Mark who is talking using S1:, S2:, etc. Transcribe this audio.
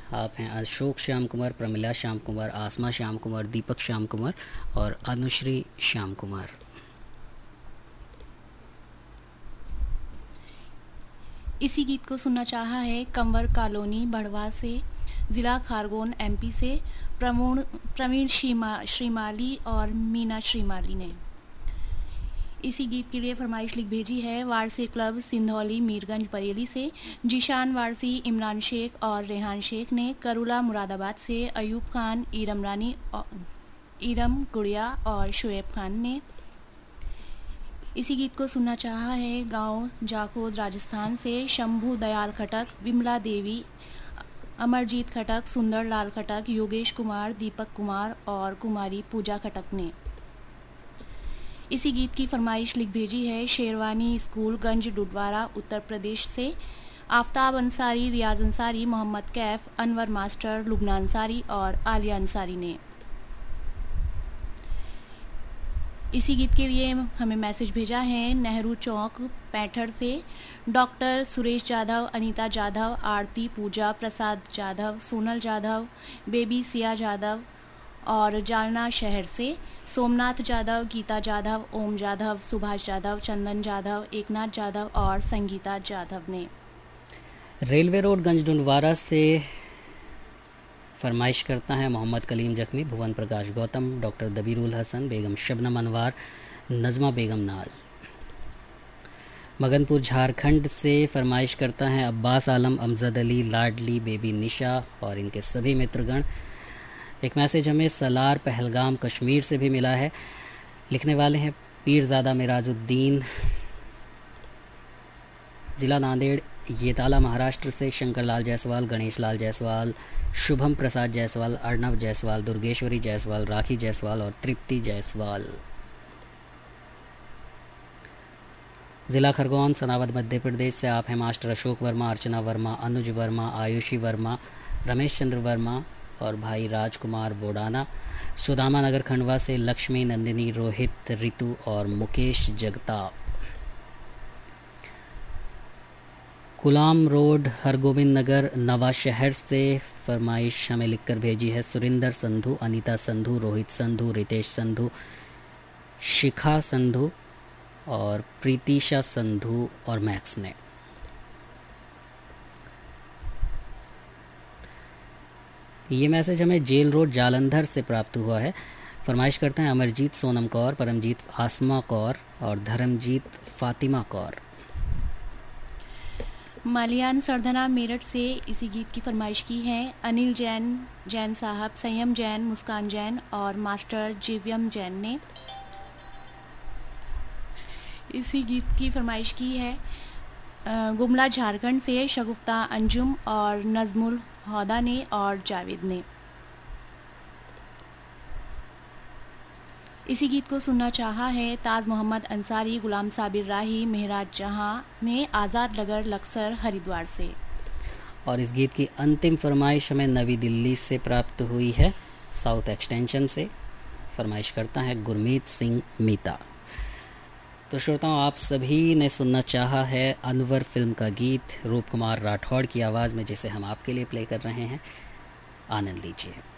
S1: आप हैं अशोक श्याम कुमार, प्रमिला श्याम कुमार, आसमा श्याम कुमार, दीपक श्याम कुमार और अनुश्री श्याम कुमार।
S2: इसी गीत को सुनना चाहा है कंवर कॉलोनी बढ़वा से, ज़िला खारगोन एमपी से प्रवीण श्रीमाली और मीना श्रीमाली ने। इसी गीत के लिए फरमाइश लिख भेजी है वारसी क्लब सिंधौली मीरगंज बरेली से जीशान वारसी, इमरान शेख और रेहान शेख ने। करुला मुरादाबाद से अयूब खान, इरम गुड़िया और शुएब खान ने। इसी गीत को सुनना चाहा है गांव जाखोद राजस्थान से शंभू दयाल खटक, विमला देवी, अमरजीत खटक, सुंदर लाल खटक, योगेश कुमार, दीपक कुमार और कुमारी पूजा खटक ने। इसी गीत की फरमाइश लिख भेजी है शेरवानी स्कूल गंज डुडवारा उत्तर प्रदेश से आफ्ताब अंसारी, रियाज अंसारी, मोहम्मद कैफ, अनवर मास्टर, लुबना अंसारी और आलिया अंसारी ने। इसी गीत के लिए हमें मैसेज भेजा है नेहरू चौक पैठर से डॉक्टर सुरेश जाधव, अनीता जाधव, आरती, पूजा, प्रसाद जाधव, सोनल जाधव, बेबी सिया जाधव और जालना शहर से सोमनाथ जाधव, गीता जाधव, ओम जाधव, सुभाष जाधव, चंदन जाधव, एकनाथ जाधव और संगीता जाधव ने।
S1: रेलवे रोड गंजडुंडवारा से फरमाइश करता है मोहम्मद कलीम जख्मी, भुवन प्रकाश गौतम, डॉक्टर दबीरुल हसन, बेगम शबनम अनवार, नजमा बेगम नाज। मगनपुर झारखंड से फरमाइश करता है अब्बास आलम, अमजद अली, लाडली, बेबी निशा और इनके सभी मित्रगण। एक मैसेज हमें सलार पहलगाम कश्मीर से भी मिला है। लिखने वाले हैं पीरजादा मिराजुद्दीन, ज़िला नांदेड़, येताला महाराष्ट्र से शंकरलाल जायसवाल, गणेश लाल जायसवाल, शुभम प्रसाद जायसवाल, अर्णव जायसवाल, दुर्गेश्वरी जायसवाल, राखी जायसवाल और तृप्ति जायसवाल। ज़िला खरगोन सनावद मध्य प्रदेश से आप हैं मास्टर अशोक वर्मा, अर्चना वर्मा, अनुज वर्मा, आयुषी वर्मा, रमेश चंद्र वर्मा और भाई राजकुमार बोडाना। सुदामा नगर खंडवा से लक्ष्मी, नंदिनी, रोहित, रितु और मुकेश जगताप। गुलाम रोड हरगोविंद नगर नवा शहर से फरमाइश हमें लिखकर भेजी है सुरिंदर संधू, अनीता संधू, रोहित संधू, रितेश संधू, शिखा संधू और प्रीतिशा संधू और मैक्स ने। ये मैसेज हमें जेल रोड जालंधर से प्राप्त हुआ है। फरमाइश करते हैं अमरजीत सोनम कौर, परमजीत आसमा कौर और धर्मजीत फातिमा कौर।
S2: मालियान सरधना मेरठ से इसी गीत की फरमाइश की है अनिल जैन, जैन साहब, संयम जैन, मुस्कान जैन और मास्टर जीव्यम जैन ने। इसी गीत की फरमाइश की है गुमला झारखंड से शगुफ्ता अंजुम और नजमुल हौदा ने और जावेद ने। इसी गीत को सुनना चाहा है ताज मोहम्मद अंसारी, गुलाम साबिर राही, मेहराज जहां ने आज़ाद नगर लक्सर हरिद्वार से।
S1: और इस गीत की अंतिम फरमाइश हमें नवी दिल्ली से प्राप्त हुई है साउथ एक्सटेंशन से। फरमाइश करता है गुरमीत सिंह मीता। तो श्रोताओं, आप सभी ने सुनना चाहा है अनवर फिल्म का गीत रूप कुमार राठौड़ की आवाज़ में, जिसे हम आपके लिए प्ले कर रहे हैं। आनंद लीजिए।